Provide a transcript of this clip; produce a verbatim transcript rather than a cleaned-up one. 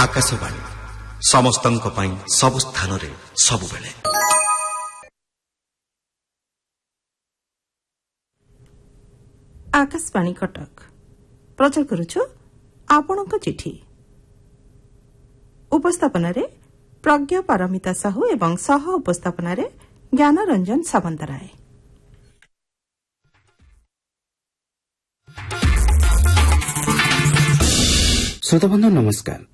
आकाशवाणी समस्तଙ୍କ ପାଇଁ ସବୁ ସ୍ଥାନରେ ସବୁବେଳେ। आकाशवाणी कटक प्रचार करुछु आपणक चिठी उपस्थापन प्रज्ञा पारमिता साहू एवं सह उपस्थापन ज्ञानरंजन सामंतराय। श्रोताबंधु नमस्कार।